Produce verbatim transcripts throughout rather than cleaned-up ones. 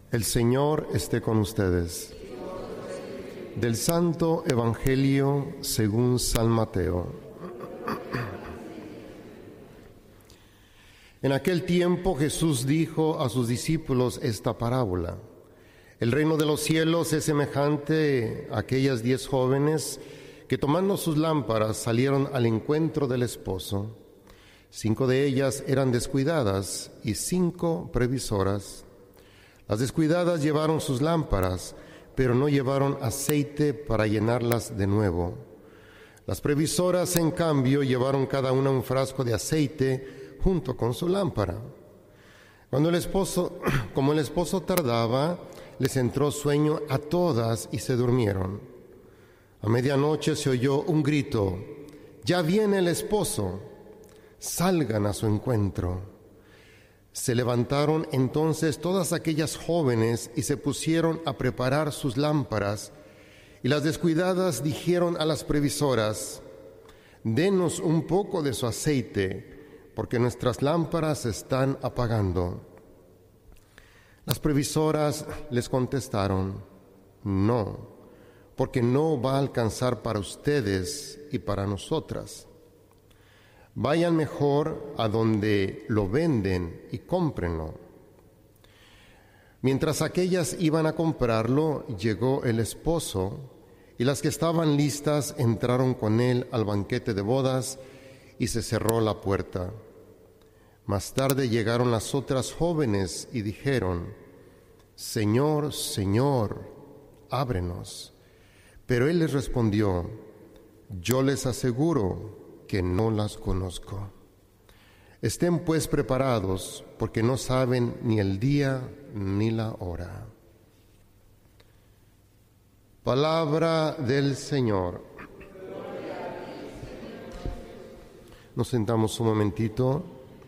El Señor esté con ustedes. Del Santo Evangelio según San Mateo. En aquel tiempo Jesús dijo a sus discípulos esta parábola: El reino de los cielos es semejante a aquellas diez jóvenes que, tomando sus lámparas, salieron al encuentro del esposo. Cinco de ellas eran descuidadas y cinco previsoras. Las descuidadas llevaron sus lámparas, pero no llevaron aceite para llenarlas de nuevo. Las previsoras, en cambio, llevaron cada una un frasco de aceite junto con su lámpara. Cuando el esposo, como el esposo tardaba, les entró sueño a todas y se durmieron. A medianoche se oyó un grito: «¡Ya viene el esposo! ¡Salgan a su encuentro!». Se levantaron entonces todas aquellas jóvenes y se pusieron a preparar sus lámparas. Y las descuidadas dijeron a las previsoras: «Denos un poco de su aceite, porque nuestras lámparas se están apagando». Las previsoras les contestaron: «No, porque no va a alcanzar para ustedes y para nosotras. Vayan mejor a donde lo venden y cómprenlo». Mientras aquellas iban a comprarlo, llegó el esposo, y las que estaban listas entraron con él al banquete de bodas, y se cerró la puerta. Más tarde llegaron las otras jóvenes y dijeron: «Señor, Señor, ábrenos». Pero él les respondió: «Yo les aseguro que no las conozco. Estén pues preparados, porque no saben ni el día ni la hora». Palabra del Señor. Nos sentamos un momentito.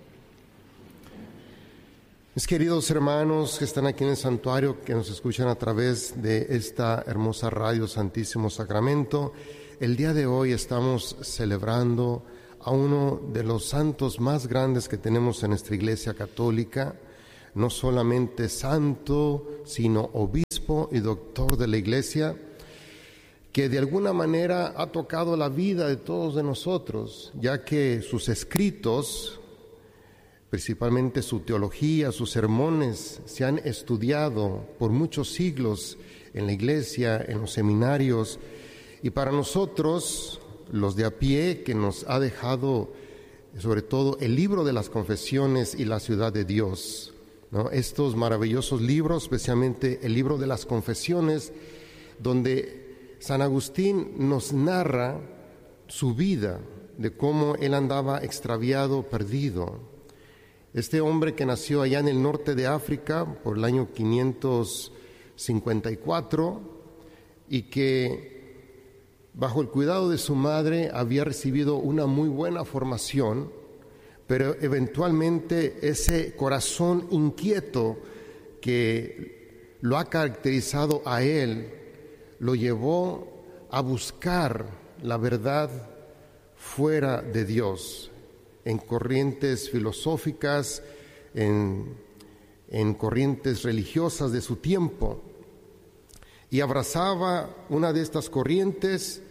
Mis queridos hermanos que están aquí en el santuario, que nos escuchan a través de esta hermosa radio Santísimo Sacramento, el día de hoy estamos celebrando a uno de los santos más grandes que tenemos en nuestra Iglesia Católica, no solamente santo, sino obispo y doctor de la Iglesia, que de alguna manera ha tocado la vida de todos de nosotros, ya que sus escritos, principalmente su teología, sus sermones, se han estudiado por muchos siglos en la Iglesia, en los seminarios. Y para nosotros, los de a pie, que nos ha dejado sobre todo el libro de las confesiones y la ciudad de Dios, ¿no? Estos maravillosos libros, especialmente el libro de las confesiones, donde San Agustín nos narra su vida, de cómo él andaba extraviado, perdido. Este hombre que nació allá en el norte de África por el año quinientos cincuenta y cuatro y que bajo el cuidado de su madre había recibido una muy buena formación, pero eventualmente ese corazón inquieto que lo ha caracterizado a él, lo llevó a buscar la verdad fuera de Dios, en corrientes filosóficas, en, en corrientes religiosas de su tiempo. Y abrazaba una de estas corrientes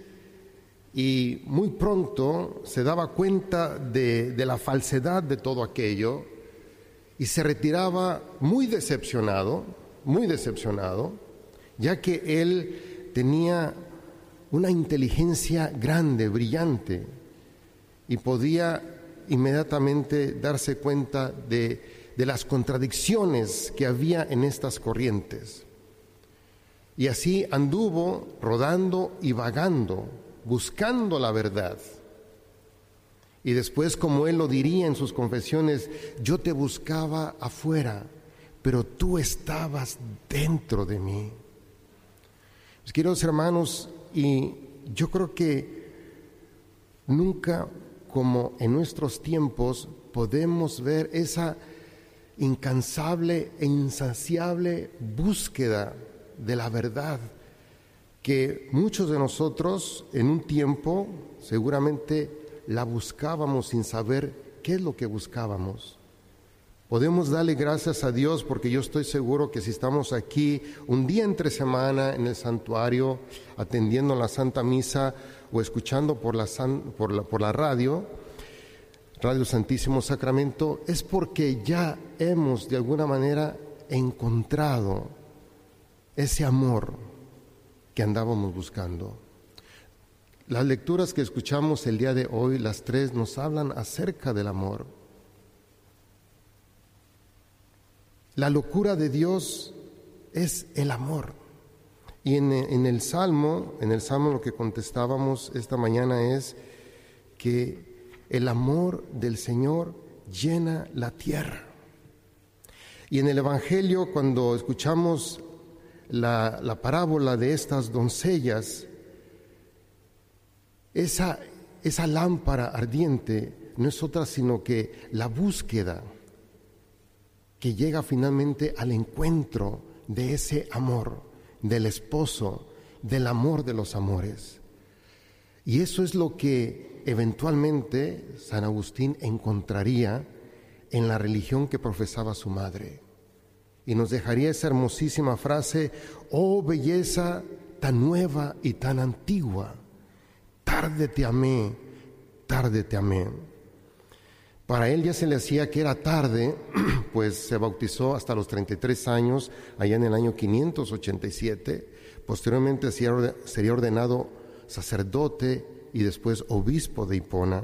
y muy pronto se daba cuenta de, de la falsedad de todo aquello y se retiraba muy decepcionado, muy decepcionado, ya que él tenía una inteligencia grande, brillante, y podía inmediatamente darse cuenta de, de las contradicciones que había en estas corrientes. Y así anduvo rodando y vagando, buscando la verdad. Y después, como él lo diría en sus confesiones: «Yo te buscaba afuera, pero tú estabas dentro de mí». Mis queridos hermanos, y yo creo que nunca como en nuestros tiempos podemos ver esa incansable e insaciable búsqueda de la verdad que muchos de nosotros en un tiempo seguramente la buscábamos sin saber qué es lo que buscábamos. Podemos darle gracias a Dios porque yo estoy seguro que si estamos aquí un día entre semana en el santuario atendiendo la Santa Misa o escuchando por la, san, por la, por la radio, Radio Santísimo Sacramento, es porque ya hemos de alguna manera encontrado ese amor que andábamos buscando. Las lecturas que escuchamos el día de hoy, las tres, nos hablan acerca del amor. La locura de Dios es el amor. Y en, en el Salmo, en el Salmo lo que contestábamos esta mañana es que el amor del Señor llena la tierra. Y en el Evangelio, cuando escuchamos la, la parábola de estas doncellas, esa, esa lámpara ardiente no es otra sino que la búsqueda que llega finalmente al encuentro de ese amor, del esposo, del amor de los amores. Y eso es lo que eventualmente San Agustín encontraría en la religión que profesaba su madre. Y nos dejaría esa hermosísima frase: oh belleza tan nueva y tan antigua, tarde te amé, tarde te amé. Para él ya se le hacía que era tarde, pues se bautizó hasta los treinta y tres años, allá en el año quinientos ochenta y siete. Posteriormente sería ordenado sacerdote y después obispo de Hipona.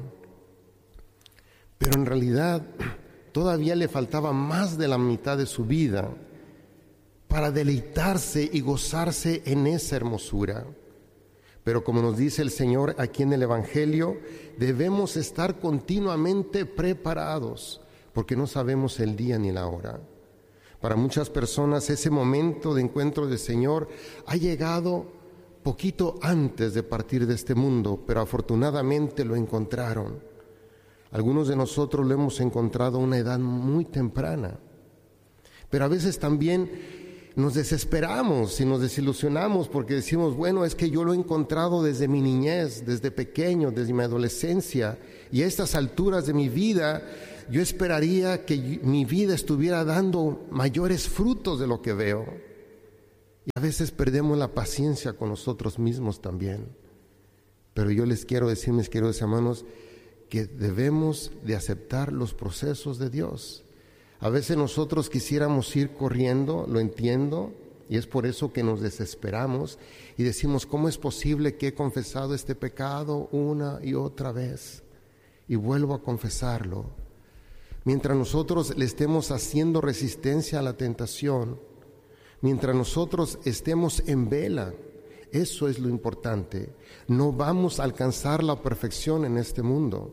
Pero en realidad todavía le faltaba más de la mitad de su vida para deleitarse y gozarse en esa hermosura. Pero como nos dice el Señor aquí en el Evangelio, debemos estar continuamente preparados, porque no sabemos el día ni la hora. Para muchas personas ese momento de encuentro del Señor ha llegado poquito antes de partir de este mundo, pero afortunadamente lo encontraron. Algunos de nosotros lo hemos encontrado a una edad muy temprana, pero a veces también nos desesperamos y nos desilusionamos porque decimos, bueno, es que yo lo he encontrado desde mi niñez, desde pequeño, desde mi adolescencia, y a estas alturas de mi vida yo esperaría que mi vida estuviera dando mayores frutos de lo que veo. Y a veces perdemos la paciencia con nosotros mismos también. Pero yo les quiero decir, mis queridos hermanos, que debemos de aceptar los procesos de Dios. A veces nosotros quisiéramos ir corriendo, lo entiendo, y es por eso que nos desesperamos y decimos, ¿cómo es posible que he confesado este pecado una y otra vez? Y vuelvo a confesarlo. Mientras nosotros le estemos haciendo resistencia a la tentación, mientras nosotros estemos en vela, eso es lo importante. No vamos a alcanzar la perfección en este mundo,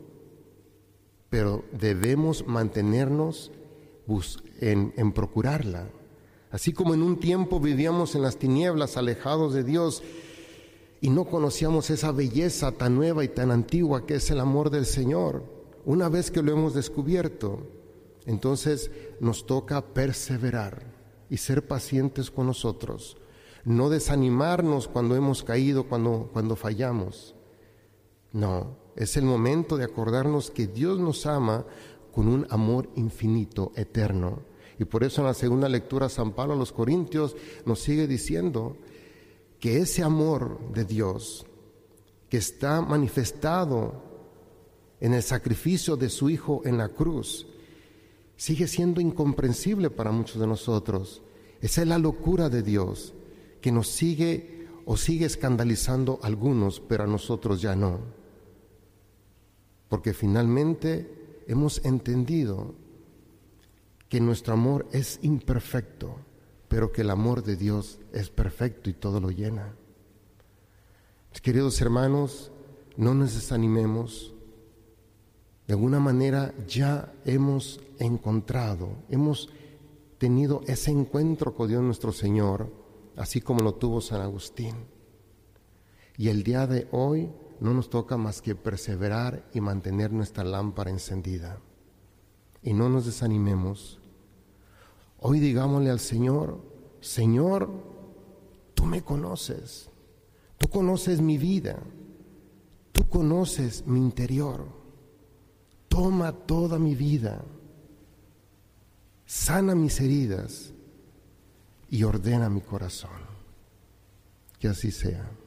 pero debemos mantenernos En, en procurarla. Así como en un tiempo vivíamos en las tinieblas, alejados de Dios, y no conocíamos esa belleza tan nueva y tan antigua que es el amor del Señor. Una vez que lo hemos descubierto, entonces nos toca perseverar y ser pacientes con nosotros, no desanimarnos cuando hemos caído, cuando, cuando fallamos. No, es el momento de acordarnos que Dios nos ama con un amor infinito, eterno. Y por eso en la segunda lectura San Pablo a los Corintios nos sigue diciendo que ese amor de Dios que está manifestado en el sacrificio de su Hijo en la cruz sigue siendo incomprensible para muchos de nosotros. Esa es la locura de Dios que nos sigue o sigue escandalizando a algunos, pero a nosotros ya no. Porque finalmente hemos entendido que nuestro amor es imperfecto, pero que el amor de Dios es perfecto y todo lo llena. Mis queridos hermanos, no nos desanimemos. De alguna manera ya hemos encontrado, hemos tenido ese encuentro con Dios nuestro Señor, así como lo tuvo San Agustín. Y el día de hoy no nos toca más que perseverar y mantener nuestra lámpara encendida. Y no nos desanimemos. Hoy digámosle al Señor, Señor, tú me conoces, tú conoces mi vida, tú conoces mi interior. Toma toda mi vida sana mis heridas y ordena mi corazón. Que así sea.